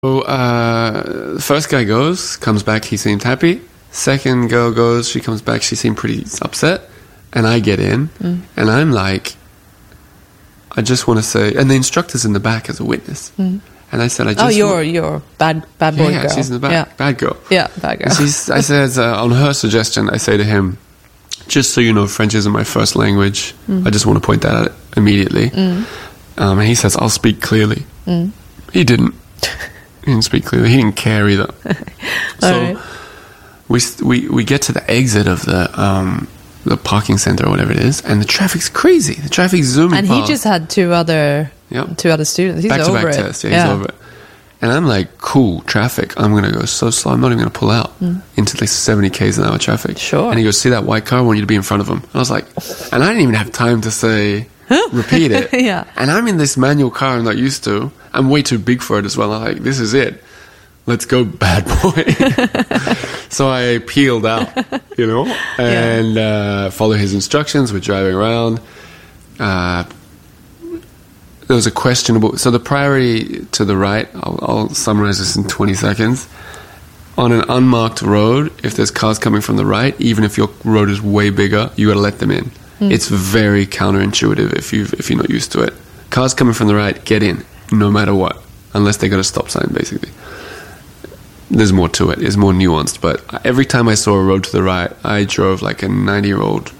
First guy goes, comes back, he seemed happy. Second girl goes, she comes back, she seemed pretty upset. And I get in, and I'm like, I just want to say, and the instructor's in the back as a witness. And I said, you're bad boy girl. Yeah, she's in the back. Yeah. Bad girl. Yeah, bad girl. I said, on her suggestion, I say to him, just so you know, French isn't my first language. I just want to point that out immediately. And he says, I'll speak clearly. He didn't. He didn't speak clearly. He didn't care either. So we get to the exit of the parking center or whatever it is, and the traffic's crazy. The traffic's zooming and past. he just had two other students. He's back-to-back over it. test. Yeah, he's over it. And I'm like, cool, traffic. I'm going to go so slow. I'm not even going to pull out into like 70 k's an hour traffic. Sure. And he goes, see that white car? I want you to be in front of him. And I was like, and I didn't even have time to say, repeat it. Yeah. And I'm in this manual car I'm not used to. I'm way too big for it as well. I'm like, this is it. Let's go, bad boy. So I peeled out, and follow his instructions. We're driving around. There was a questionable... So the priority to the right, I'll summarize this in 20 seconds. On an unmarked road, if there's cars coming from the right, even if your road is way bigger, you got to let them in. It's very counterintuitive if you're not used to it. Cars coming from the right, get in, no matter what, unless they got a stop sign, basically. There's more to it. It's more nuanced. But every time I saw a road to the right, I drove like a 90-year-old.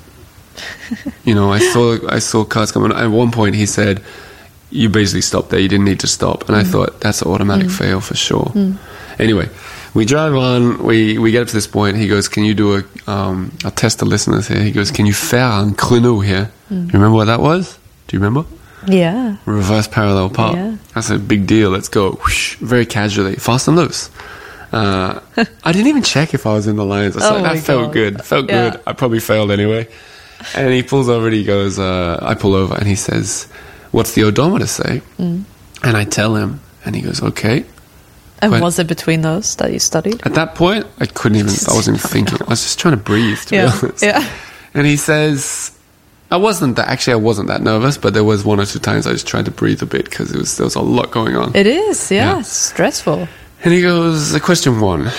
I saw cars coming. At one point, he said, you basically stopped there. You didn't need to stop. And I thought, that's an automatic fail for sure. Anyway, we drive on. We get up to this point. He goes, can you do I'll test the listeners here. He goes, can you faire un créneau here? Do you remember what that was? Do you remember? Yeah. Reverse parallel park. Yeah. That's a big deal. Let's go. Whoosh, very casually. Fast and loose. I didn't even check if I was in the lines. That felt good. Felt good. I probably failed anyway. And he pulls over and he goes, I pull over and he says, what's the odometer say? And I tell him and he goes, okay. And was it between those that you studied? At that point, I wasn't thinking. I was just trying to breathe, to be honest. Yeah. And he says, I wasn't that nervous, but there was one or two times I just tried to breathe a bit because there was a lot going on. It is, It's stressful. And he goes, question one,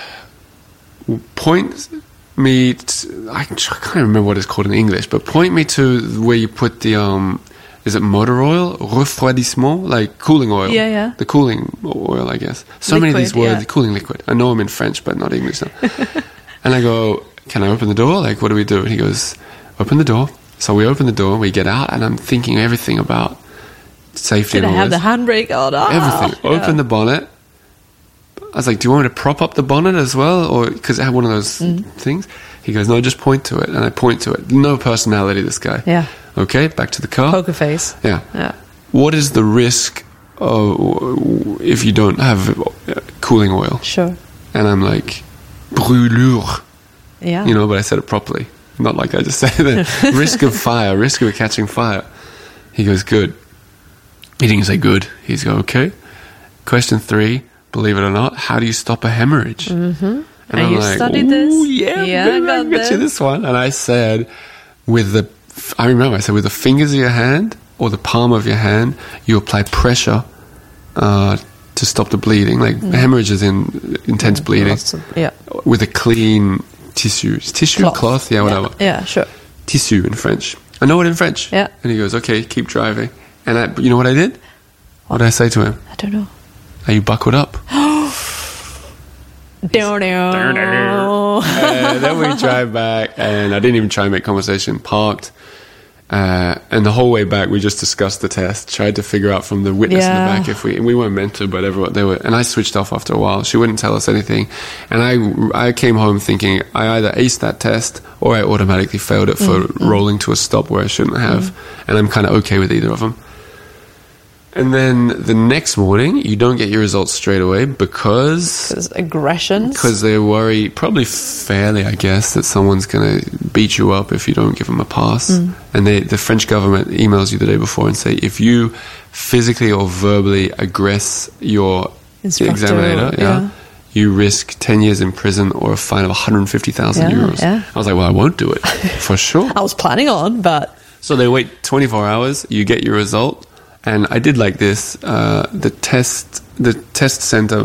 point me to, I can't remember what it's called in English, but point me to where you put the, is it motor oil? Refroidissement? Like cooling oil. Yeah. The cooling oil, I guess. So liquid, many of these words, cooling liquid. I know I'm in French, but not English now. And I go, can I open the door? Like, what do we do? And he goes, open the door. So we open the door, we get out, and I'm thinking everything about safety and all have this. The handbrake on? Everything. Open the bonnet. I was like, do you want me to prop up the bonnet as well? Or because it had one of those things? He goes, no, just point to it. And I point to it. No personality, this guy. Yeah. Okay, back to the car. Poker face. Yeah. What is the risk if you don't have cooling oil? Sure. And I'm like, brûlure. Yeah. But I said it properly. Not like I just said it. Risk of fire, risk of catching fire. He goes, good. He didn't say good. He's go, okay. Question 3. Believe it or not, how do you stop a hemorrhage? And I'm you like, studied this? Yeah, I got you this one. And I said, with the fingers of your hand or the palm of your hand, you apply pressure to stop the bleeding. Like hemorrhage is in intense bleeding. With a clean tissue. Tissue? Cloth? Yeah, whatever. Yeah, sure. Tissue in French. I know it in French. Yeah. And he goes, okay, keep driving. And you know what I did? What did I say to him? I don't know. Are you buckled up? And then we drive back, and I didn't even try and make conversation. Parked, and the whole way back, we just discussed the test. Tried to figure out from the witness in the back if we weren't meant to, but everyone they were. And I switched off after a while. She wouldn't tell us anything, and I came home thinking I either aced that test or I automatically failed it for rolling to a stop where I shouldn't have, and I'm kind of okay with either of them. And then the next morning, you don't get your results straight away because aggression. Because they worry, probably fairly, I guess, that someone's going to beat you up if you don't give them a pass. And the French government emails you the day before and say, if you physically or verbally aggress your examiner, you risk 10 years in prison or a fine of 150,000 euros. Yeah. I was like, well, I won't do it, for sure. I was planning on, but... So they wait 24 hours, you get your result. And I did like this. The test center